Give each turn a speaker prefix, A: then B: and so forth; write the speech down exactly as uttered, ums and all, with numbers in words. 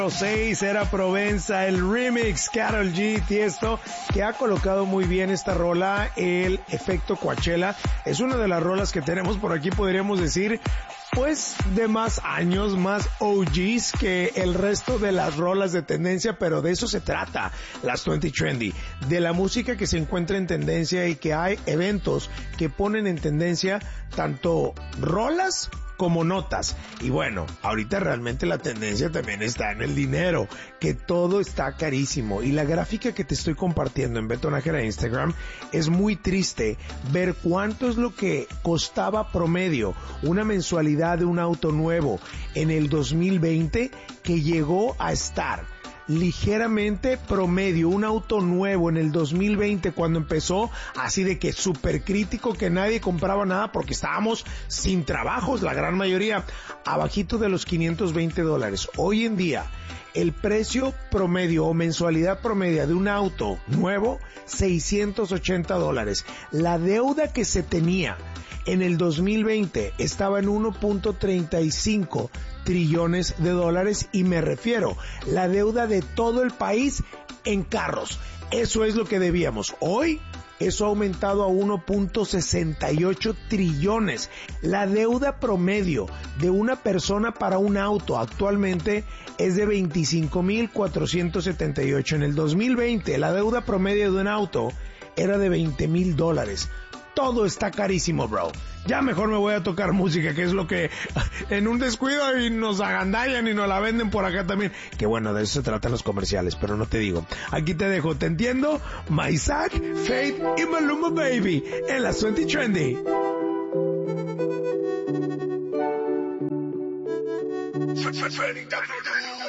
A: seis era Provenza, el remix, Karol G, Tiesto, que ha colocado muy bien esta rola, el efecto Coachella. Es una de las rolas que tenemos por aquí, podríamos decir, pues de más años, más O Gs que el resto de las rolas de tendencia, pero de eso se trata, las veinte Trendy, de la música que se encuentra en tendencia y que hay eventos que ponen en tendencia tanto rolas como notas. Y bueno, ahorita realmente la tendencia también está en el dinero, que todo está carísimo. Y la gráfica que te estoy compartiendo en Beto Nájera Instagram es muy triste ver cuánto es lo que costaba promedio una mensualidad de un auto nuevo en el dos mil veinte, que llegó a estar ligeramente promedio, un auto nuevo en el dos mil veinte, cuando empezó, así de que súper crítico, que nadie compraba nada porque estábamos sin trabajos, la gran mayoría, abajito de los quinientos veinte dólares. Hoy en día, el precio promedio o mensualidad promedio de un auto nuevo, seiscientos ochenta dólares. La deuda que se tenía en el dos mil veinte estaba en uno punto treinta y cinco trillones de dólares, y me refiero la deuda de todo el país en carros. Eso es lo que debíamos. Hoy eso ha aumentado a uno punto sesenta y ocho trillones. La deuda promedio de una persona para un auto actualmente es de veinticinco mil cuatrocientos setenta y ocho. En el dos mil veinte la deuda promedio de un auto era de veinte mil dólares. Todo está carísimo, bro. Ya mejor me voy a tocar música, que es lo que en un descuido y nos agandallan y nos la venden por acá también. Que bueno, de eso se tratan los comerciales, pero no te digo. Aquí te dejo, te entiendo. Maisak, Faith y Maluma Baby en las veinte Trendy.